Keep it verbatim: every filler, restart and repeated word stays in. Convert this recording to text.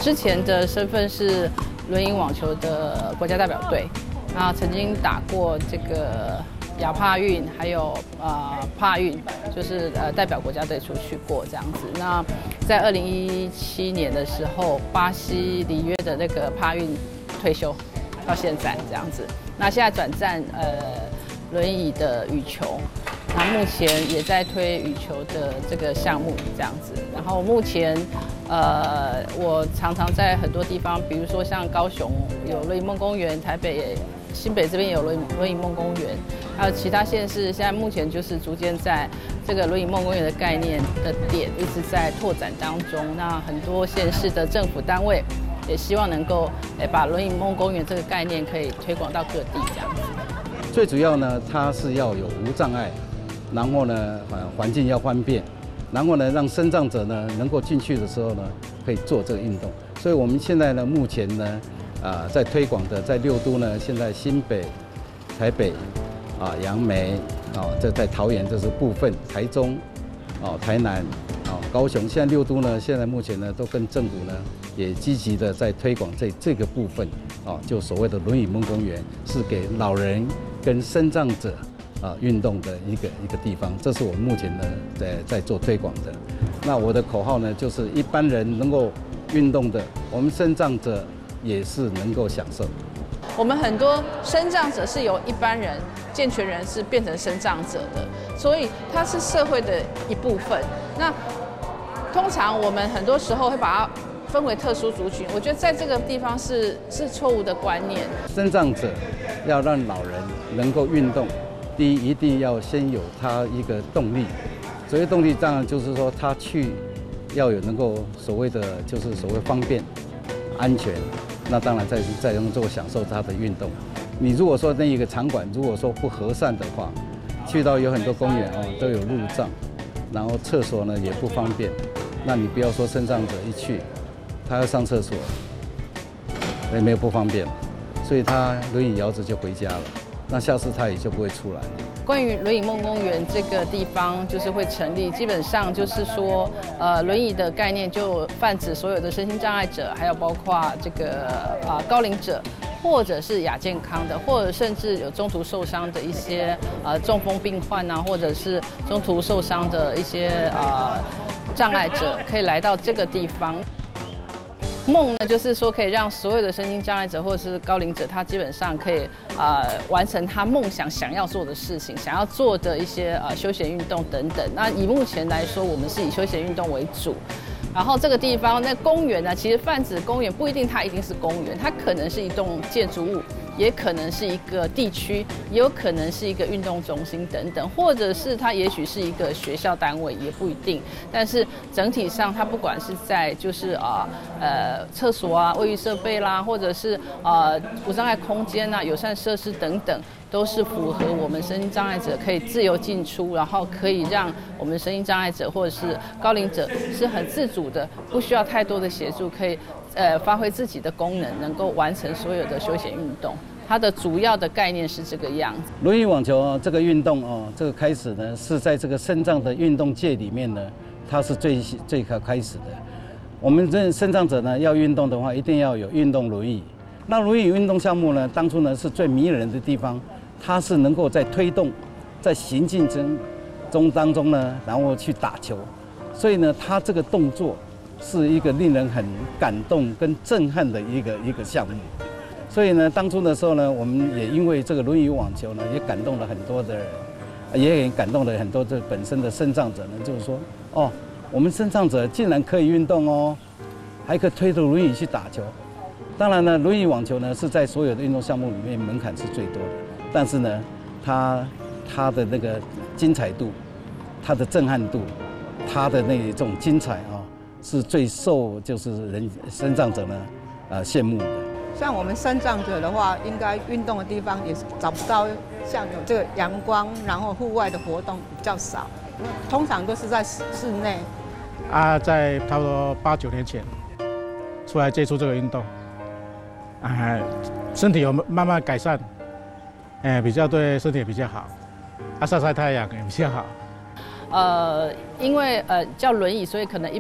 之前的身份是轮椅网球的国家代表队，那曾经打过这个亚帕运，还有呃帕运，就是呃代表国家队出去过这样子。那在二零一七年的时候，巴西里约的那个帕运退休，到现在这样子。那现在转战呃轮椅的羽球。那目前也在推羽球的这个项目这样子，然后目前，呃，我常常在很多地方，比如说像高雄有轮椅梦公园，台北、新北这边有轮轮椅梦公园，还有其他县市，现在目前就是逐渐在这个轮椅梦公园的概念的点一直在拓展当中。那很多县市的政府单位也希望能够诶把轮椅梦公园这个概念可以推广到各地这样子。 最主要呢，它是要有无障碍。然后呢，呃，环境要方便，然后呢，让身障者呢能够进去的时候呢，可以做这个运动。所以我们现在呢，目前呢，啊、呃，在推广的，在六都呢，现在新北、台北、啊杨梅，啊，这在桃园这是部分，台中，哦、台南，哦、高雄，现在六都呢，现在目前呢，都跟政府呢也积极的在推广这这个部分，哦，就所谓的轮椅梦公园，是给老人跟身障者。啊，运动的一个一个地方，这是我们目前呢在在做推广的。那我的口号呢，就是一般人能够运动的，我们身障者也是能够享受。 我们很多身障者是由一般人、健全人士变成身障者的，所以它是社会的一部分。那通常我们很多时候会把它分为特殊族群，我觉得在这个地方是是错误的观念。 身障者要让老人能够运动。第一，一定要先有他一个动力，所谓动力当然就是说他去要有能够所谓的就是所谓方便、安全，那当然再再能够享受他的运动。你如果说那一个场馆如果说不和善的话，去到有很多公园哦都有路障，然后厕所呢也不方便，那你不要说身障者一去，他要上厕所，也没有不方便，所以他轮椅摇着就回家了。那下次他也就不会出来。 关于轮椅梦公园这个地方，就是会成立，基本上就是说，呃，轮椅的概念就泛指所有的身心障碍者，还有包括这个啊、呃、高龄者，或者是亚健康的，或者甚至有中途受伤的一些呃中风病患啊，或者是中途受伤的一些呃障碍者，可以来到这个地方。梦呢，就是说可以让所有的身心障碍者或者是高龄者，他基本上可以呃完成他梦想想要做的事情，想要做的一些呃休闲运动等等。那以目前来说，我们是以休闲运动为主。然后这个地方那公园呢，其实泛指公园不一定它一定是公园，它可能是一栋建筑物，也可能是一个地区，也有可能是一个运动中心等等，或者是它也许是一个学校单位，也不一定。但是整体上，它不管是在就是啊呃厕所啊、卫浴设备啦，或者是呃无障碍空间啊、友善设施等等，都是符合我们身心障碍者可以自由进出，然后可以让我们身心障碍者或者是高龄者是很自主的，不需要太多的协助，可以呃发挥自己的功能，能够完成所有的休闲运动。它的主要的概念是这个样子。 轮椅网球这个运动哦，这个开始呢是在这个身障的运动界里面呢，它是最最开始的。我们这身障者呢要运动的话，一定要有运动轮椅。那轮椅运动项目呢，当初呢是最迷人的地方。它是能够在推动，在行进中中当中呢，然后去打球，所以呢，它这个动作是一个令人很感动跟震撼的一个一个项目。所以呢，当初的时候呢，我们也因为这个轮椅网球呢，也感动了很多的人，也感动了很多这本身的身障者呢，就是说，哦，我们身障者竟然可以运动哦，还可以推着轮椅去打球。当然呢，轮椅网球呢是在所有的运动项目里面门槛是最多的。但是呢，它它的那个精彩度，它的震撼度，它的那种精彩啊，是最受就是人身障者呢呃羡慕的。 像我们身障者的话，应该运动的地方也是找不到，像有这个阳光，然后户外的活动比较少，通常都是在室室内。 啊，在差不多八九年前出来接触这个运动，啊，身体有慢慢改善。哎，比较对身体也比较好，啊，晒晒太阳也比较好。 呃，因为呃叫轮椅，所以可能一